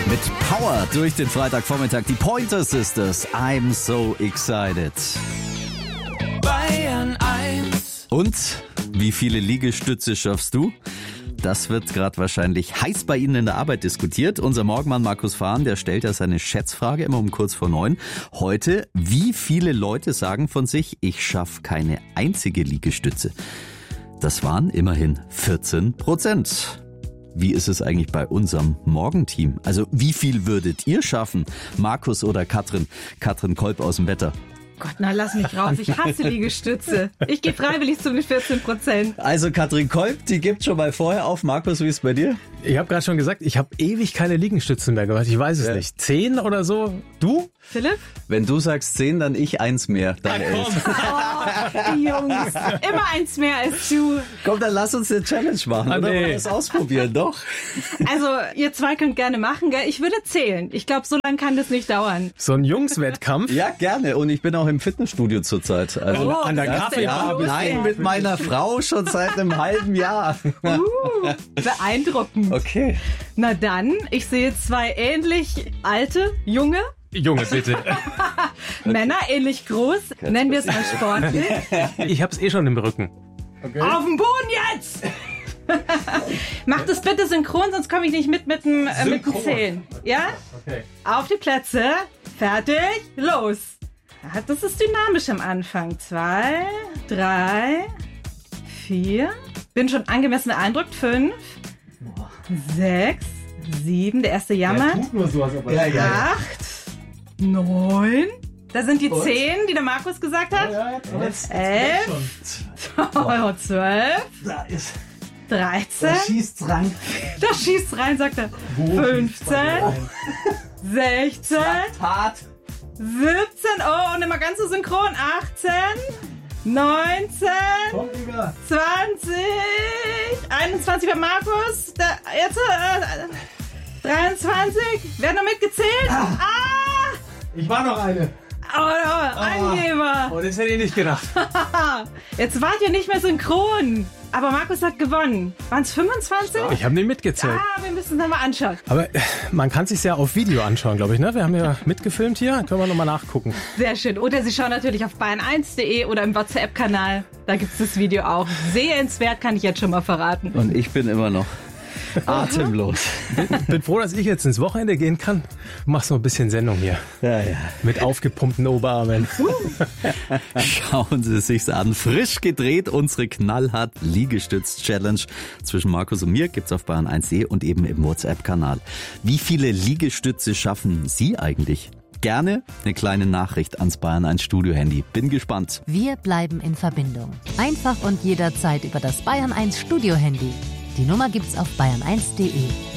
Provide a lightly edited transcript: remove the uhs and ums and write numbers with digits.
Mit Power durch den Freitagvormittag. Die Pointer Sisters. I'm so excited. Bayern 1. Und wie viele Liegestütze schaffst du? Das wird gerade wahrscheinlich heiß bei Ihnen in der Arbeit diskutiert. Unser Morgenmann Markus Fahn, der stellt ja seine Schätzfrage immer um kurz vor 9. Heute, wie viele Leute sagen von sich, ich schaffe keine einzige Liegestütze? Das waren immerhin 14%. Wie ist es eigentlich bei unserem Morgenteam? Also wie viel würdet ihr schaffen? Markus oder Katrin? Katrin Kolb aus dem Wetter. Gott, na lass mich raus. Ich hasse Liegestütze. Ich gehe freiwillig zu den 14%. Also Katrin Kolb, die gibt schon mal vorher auf. Markus, wie ist es bei dir? Ich habe gerade schon gesagt, ich habe ewig keine Liegestützen mehr gemacht. Ich weiß es nicht. 10 oder so? Du? Philipp? Wenn du sagst 10, dann ich 1 mehr. Dann 11. Oh, die Jungs. Immer eins mehr als du. Komm, dann lass uns eine Challenge machen. Oder nee. mal das ausprobieren, doch. Also, ihr zwei könnt gerne machen, gell? Ich würde zählen. Ich glaube, so lange kann das nicht dauern. So ein Jungswettkampf? Ja, gerne. Und ich bin auch im Fitnessstudio zurzeit. Also, Oh, An der was ist denn Kaffeebar los? bist nein, mit meiner Frau schon seit einem halben Jahr. Beeindruckend. Okay. Na dann, ich sehe zwei ähnlich alte, junge Junge, bitte. Männer, ähnlich groß. Nennen wir es mal sportlich. Ich hab's eh schon im Rücken. Auf den Boden jetzt! Macht es bitte synchron, sonst komme ich nicht mit dem Zählen. Ja? Okay. Auf die Plätze. Fertig. Los. Ja, das ist dynamisch am Anfang. 2, 3, 4. Bin schon angemessen beeindruckt. 5, 6, 7. Der erste jammert. nur sowas, aber 8, 9. Da sind die 10, die der Markus gesagt hat. 11, 12, 13. Schießt rein. Da schießt rein, sagt er. 15, 16, Hart. 17. Oh, und immer ganz so synchron. 18, 19, Komm, Digga. 20, 21 bei Markus. Jetzt 23. Wer hat noch mitgezählt? Ich war noch eine. Angeber. Oh, das hätte ich nicht gedacht. Jetzt wart ihr nicht mehr synchron. Aber Markus hat gewonnen. Waren es 25? Ich habe nicht mitgezählt. Wir müssen es nochmal anschauen. Aber man kann sich's ja auf Video anschauen, glaube ich, ne? Wir haben ja mitgefilmt hier. Können wir nochmal nachgucken. Sehr schön. Oder Sie schauen natürlich auf bayern1.de oder im WhatsApp-Kanal. Da gibt es das Video auch. Sehenswert, kann ich jetzt schon mal verraten. Und ich bin immer noch atemlos. Bin froh, dass ich jetzt ins Wochenende gehen kann. Machst noch ein bisschen Sendung hier. Ja. Mit aufgepumpten Oberarmen. Schauen Sie es sich an. Frisch gedreht, unsere knallhart Liegestütz-Challenge zwischen Markus und mir gibt's auf bayern1.de und eben im WhatsApp-Kanal. Wie viele Liegestütze schaffen Sie eigentlich? Gerne eine kleine Nachricht ans Bayern1 Studio-Handy. Bin gespannt. Wir bleiben in Verbindung. Einfach und jederzeit über das Bayern1 Studio-Handy. Die Nummer gibt's auf bayern1.de.